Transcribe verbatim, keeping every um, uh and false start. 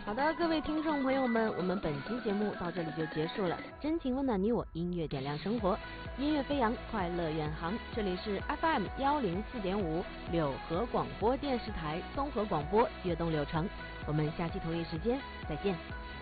好的，各位听众朋友们，我们本期节目到这里就结束了。真情温暖你我，音乐点亮生活，音乐飞扬，快乐远航。这里是 F M 幺零四点五柳河广播电视台综合广播，悦动柳城。我们下期同一时间再见。